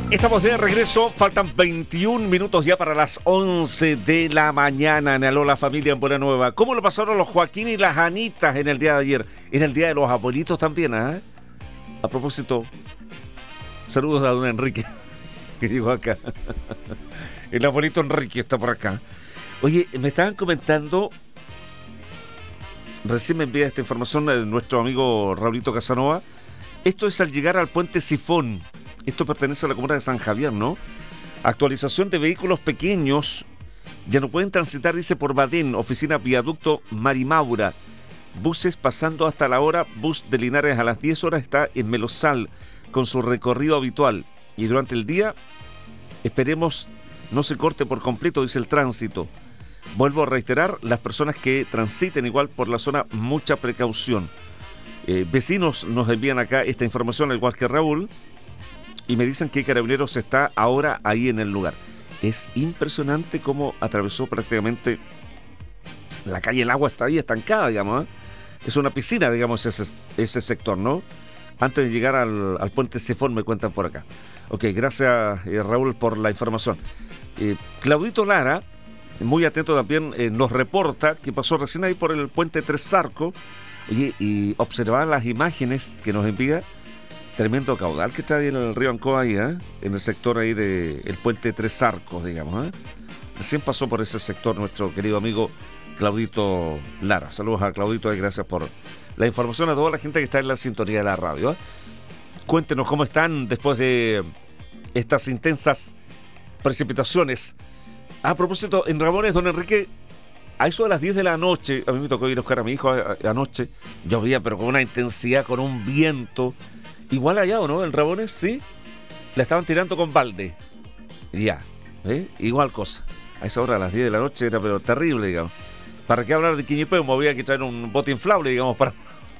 Estamos de regreso, faltan 21 minutos ya para las 11 de la mañana en Aló la Familia en Buena Nueva. ¿Cómo lo pasaron los Joaquín y las Anitas en el día de ayer? Era el día de los abuelitos también, ¿eh? A propósito, saludos a don Enrique, que llegó acá. El abuelito Enrique está por acá. Oye, me estaban comentando, recién me envía esta información de nuestro amigo Raulito Casanova. Esto es al llegar al puente Sifón. Esto pertenece a la comuna de San Javier, ¿no? Actualización de vehículos pequeños. Ya no pueden transitar, dice, por Badén, oficina Viaducto Marimaura. Buses pasando hasta la hora. Bus de Linares a las 10 horas está en Melosal con su recorrido habitual. Y durante el día, esperemos no se corte por completo, dice el tránsito. Vuelvo a reiterar, las personas que transiten igual por la zona, mucha precaución. Vecinos nos envían acá esta información, al igual que Raúl. Y me dicen que Carabineros está ahora ahí en el lugar. Es impresionante cómo atravesó prácticamente la calle. El agua está ahí estancada, digamos, ¿eh? Es una piscina, digamos, ese sector, ¿no? Antes de llegar al puente Sifón, me cuentan por acá. Ok, gracias, Raúl, por la información. Claudito Lara, muy atento también, nos reporta que pasó recién ahí por el puente Tres Arcos. Oye, y observar las imágenes que nos envía. Tremendo caudal que está ahí en el río Ancoa, ahí, en el sector ahí del puente Tres Arcos, digamos. Recién pasó por ese sector nuestro querido amigo Claudito Lara. Saludos a Claudito y gracias por la información a toda la gente que está en la sintonía de la radio. Cuéntenos cómo están después de estas intensas precipitaciones. A propósito, en Ramones, don Enrique, a eso de las 10 de la noche, a mí me tocó ir a buscar a mi hijo anoche, llovía pero con una intensidad, con un viento. Igual allá, ¿o no? En Ramones, sí. La estaban tirando con balde. Ya, igual cosa. A esa hora, a las 10 de la noche, era pero terrible, digamos. ¿Para qué hablar de Quiñipeo? Me había que traer un bote inflable, digamos, para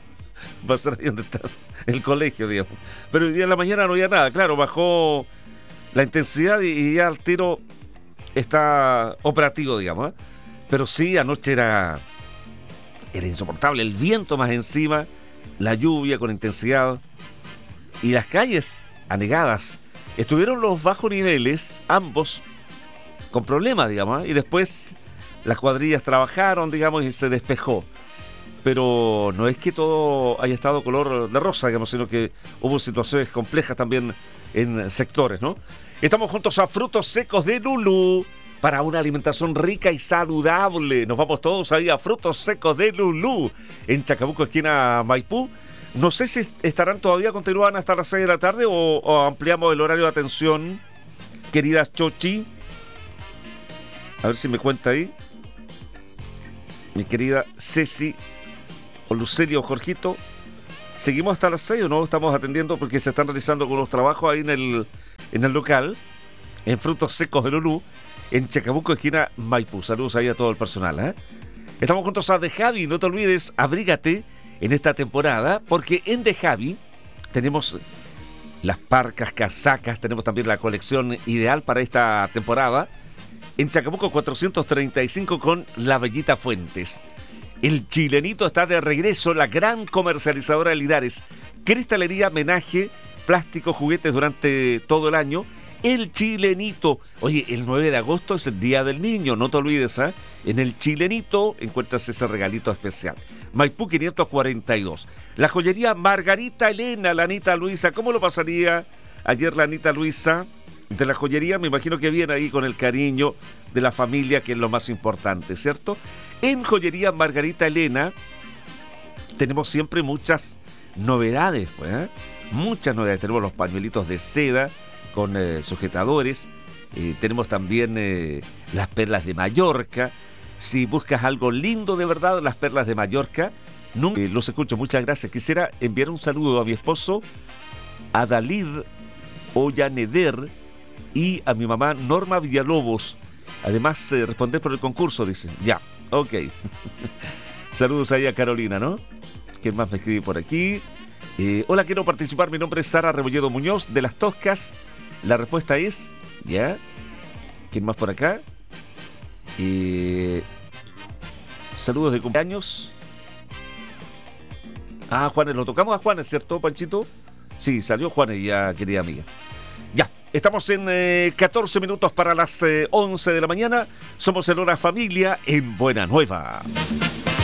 pasar ahí donde está el colegio, digamos. Pero hoy día en la mañana no había nada. Claro, bajó la intensidad y ya el tiro está operativo, digamos. Pero sí, anoche era insoportable. El viento más encima, la lluvia con intensidad. Y las calles anegadas. Estuvieron los bajos niveles, ambos, con problemas, digamos, y después las cuadrillas trabajaron, digamos, y se despejó. Pero no es que todo haya estado color de rosa, digamos, sino que hubo situaciones complejas también en sectores, ¿no? Estamos juntos a Frutos Secos de Lulú para una alimentación rica y saludable. Nos vamos todos ahí a Frutos Secos de Lulú en Chacabuco, esquina Maipú. No sé si estarán todavía, continúan hasta las 6 de la tarde o ampliamos el horario de atención, querida Chochi. A ver si me cuenta ahí. Mi querida Ceci o Lucelio o Jorgito. ¿Seguimos hasta las 6 o no? Estamos atendiendo porque se están realizando algunos trabajos ahí en el local, en Frutos Secos de Lulú, en Chacabuco, esquina Maipú. Saludos ahí a todo el personal, ¿eh? Estamos juntos a De Javi, no te olvides, abrígate en esta temporada, porque en De Javi tenemos las parcas, casacas, tenemos también la colección ideal para esta temporada. En Chacabuco 435 con La Bellita Fuentes. El Chilenito está de regreso, la gran comercializadora de Linares. Cristalería, menaje, plástico, juguetes durante todo el año. El Chilenito. Oye, el 9 de agosto es el Día del Niño, no te olvides, ¿eh? En el Chilenito encuentras ese regalito especial. Maipú 542. La joyería Margarita Elena, la Anita Luisa. ¿Cómo lo pasaría ayer la Anita Luisa de la joyería? Me imagino que viene ahí con el cariño de la familia, que es lo más importante, ¿cierto? En joyería Margarita Elena tenemos siempre muchas novedades, pues, ¿eh? Muchas novedades. Tenemos los pañuelitos de seda con sujetadores. Tenemos también las perlas de Mallorca. Si buscas algo lindo de verdad, las perlas de Mallorca, los escucho. Muchas gracias. Quisiera enviar un saludo a mi esposo, a Dalid Ollaneder, y a mi mamá Norma Villalobos. Además, responder por el concurso, dicen. Ya, ok. Saludos ahí a Carolina, ¿no? ¿Quién más me escribe por aquí? Hola, quiero participar. Mi nombre es Sara Rebolledo Muñoz, de Las Toscas. La respuesta es, ¿ya? ¿Quién más por acá? Saludos de cumpleaños. Juanes, lo tocamos a Juanes, ¿cierto, Panchito? Sí, salió Juanes ya, querida amiga. Ya, Estamos en 14 minutos para las 11 de la mañana. Somos el Hora Familia en Buena Nueva.